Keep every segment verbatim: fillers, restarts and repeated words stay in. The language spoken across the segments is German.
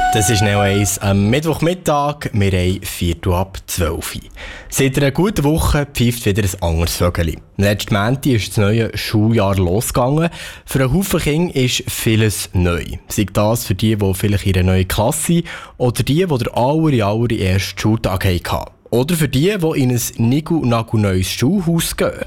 Das ist Neo eins am Mittwochmittag. Wir haben Viertel ab zwölf. Seit einer guten Woche pfeift wieder ein anderes Vögeli. Letzten Montag ist das neue Schuljahr losgegangen. Für einen Haufen Kinder ist vieles neu. Sei das für die, die vielleicht in einer neuen Klasse sind, oder die, die den aller, aller ersten Schultag hatten. Oder für die, die in ein nigu-nagu-neues Schulhaus gehen.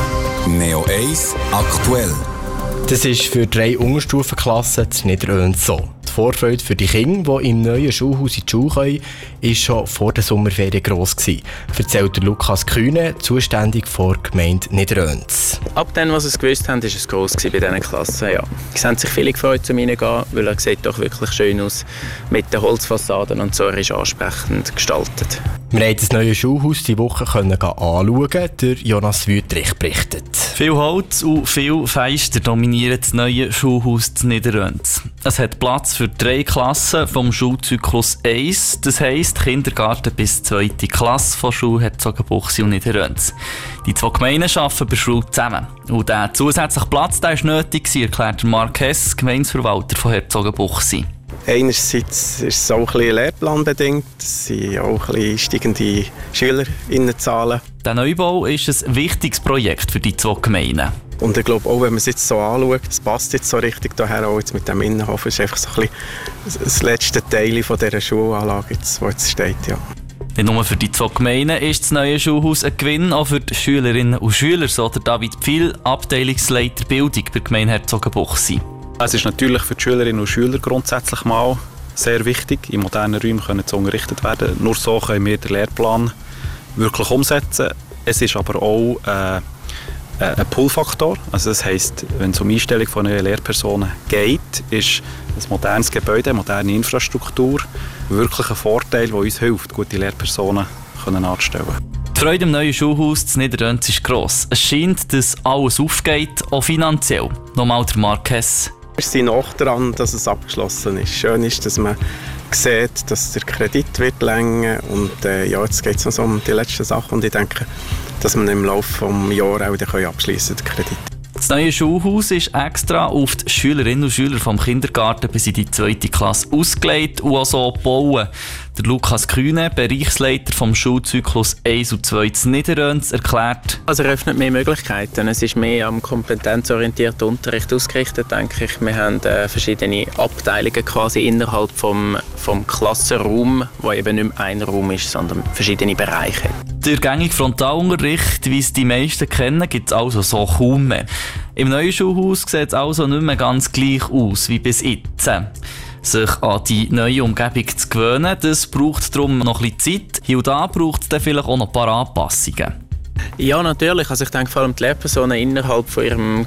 Neo eins aktuell. Das ist für drei Unterstufenklassen zu Niederöns so. Die Vorfreude für die Kinder, die im neuen Schulhaus in die Schule können, war schon vor der Sommerferien gross gewesen, erzählt Lukas Kühne, zuständig vor der Gemeinde Niederöns. Ab dem, was sie es gewusst haben, war es gross bei diesen Klassen. Ja. Es haben sich viele gefreut, zu mir zu gehen, weil er sieht doch wirklich schön aus mit den Holzfassaden und so, er ist ansprechend gestaltet. Wir konnten das neue Schulhaus diese Woche anschauen, der Jonas Wüttrich berichtet. Viel Holz und viel Fenster dominieren das neue Schulhaus zu Niederöns. Es hat Platz für drei Klassen vom Schulzyklus eins, das heisst Kindergarten bis zweite Klasse von Schule Herzogenbuchsee und Niederöns. Die zwei Gemeinden arbeiten bei der Schule zusammen. Und der zusätzliche Platz der ist nötig, erklärt Mark Hess, Gemeindeverwalter von Herzogenbuchsee. Einerseits ist es auch ein bisschen lehrplanbedingt, es sind auch ein bisschen steigende SchülerInnenzahlen. Der Neubau ist ein wichtiges Projekt für die zwei Gemeinden. Und ich glaube, auch wenn man es jetzt so anschaut, es passt jetzt so richtig daher, auch jetzt mit dem Innenhof, ist einfach so ein bisschen das letzte Teil von dieser Schulanlage, jetzt, wo jetzt steht. Ja. Nicht nur für die zwei Gemeinden ist das neue Schulhaus ein Gewinn, auch für die Schülerinnen und Schüler, so der David Pfil, Abteilungsleiter Bildung bei der Gemeinde Herzogenbuchsee. Es ist natürlich für die Schülerinnen und Schüler grundsätzlich mal sehr wichtig, in modernen Räumen können zu unterrichtet werden. Nur so können wir den Lehrplan wirklich umsetzen. Es ist aber auch äh, ein Pull-Faktor. Also das heisst, wenn es um die Einstellung von neuen Lehrpersonen geht, ist ein modernes Gebäude, eine moderne Infrastruktur wirklich ein Vorteil, der uns hilft, gute Lehrpersonen anzustellen. Die Freude im neuen Schulhaus zu Niederöns ist gross. Es scheint, dass alles aufgeht, auch finanziell. Nochmal der Mark Hess. Wir sind noch daran, dass es abgeschlossen ist. Schön ist, dass man sieht, dass der Kredit wird länger und äh, ja, jetzt geht es noch so um die letzten Sachen und ich denke, dass wir im Laufe des Jahres auch abschließen den Kredit. Das neue Schulhaus ist extra auf die Schülerinnen und Schüler vom Kindergarten bis in die zweite Klasse ausgelegt und auch so gebaut. Der Lukas Kühne, Bereichsleiter vom Schulzyklus eins und zwei zu Niederöns, erklärt: Also er öffnet mehr Möglichkeiten. Es ist mehr am kompetenzorientierten Unterricht ausgerichtet, denke ich. Wir haben äh, verschiedene Abteilungen quasi innerhalb vom, vom Klassenraum, wo eben nicht mehr ein Raum ist, sondern verschiedene Bereiche. Der gängige Frontalunterricht, wie es die meisten kennen, gibt es also so kaum mehr. Im neuen Schulhaus sieht es also nicht mehr ganz gleich aus wie bis jetzt. Sich an die neue Umgebung zu gewöhnen, das braucht darum noch ein bisschen Zeit. Hier und da braucht es dann vielleicht auch noch ein paar Anpassungen. Ja, natürlich. Also ich denke vor allem die Lehrpersonen innerhalb von ihrem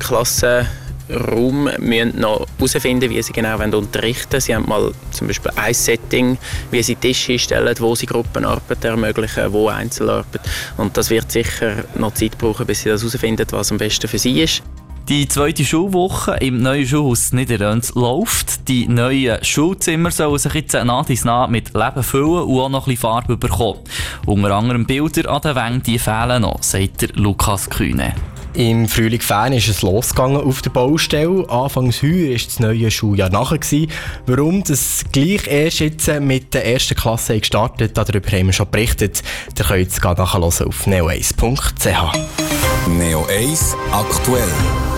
Klassenraum müssen noch herausfinden, wie sie genau unterrichten wollen. Sie haben mal zum Beispiel ein Setting, wie sie Tische einstellen, wo sie Gruppenarbeit ermöglichen, wo Einzelarbeit. Und das wird sicher noch Zeit brauchen, bis sie das herausfinden, was am besten für sie ist. Die zweite Schulwoche im neuen Schulhaus Niederöns läuft. Die neuen Schulzimmer sollen sich jetzt nach und nach mit Leben füllen und auch noch ein bisschen Farbe bekommen. Unter anderem Bilder an den Wänden, die fehlen noch, sagt der Lukas Kühne. Im Frühling Fan ist es losgegangen auf der Baustelle. Anfangs heuer war das neue Schuljahr nachher. Warum das gleich erst jetzt mit der ersten Klasse gestartet hat, darüber haben wir schon berichtet. Ihr könnt es nachhören auf neo eins punkt c h. Neo eins aktuell.